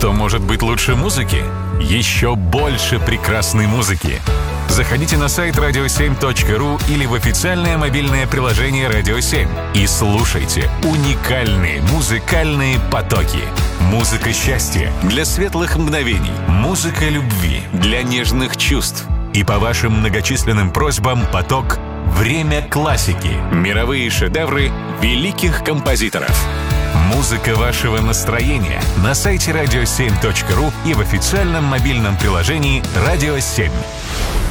Что может быть лучше музыки? Еще больше прекрасной музыки. Заходите на сайт radio7.ru или в официальное мобильное приложение «Радио 7» и слушайте уникальные музыкальные потоки. Музыка счастья для светлых мгновений. Музыка любви для нежных чувств. И по вашим многочисленным просьбам поток «Время классики». Мировые шедевры великих композиторов. Музыка вашего настроения на сайте radio7.ru и в официальном мобильном приложении «Радио 7».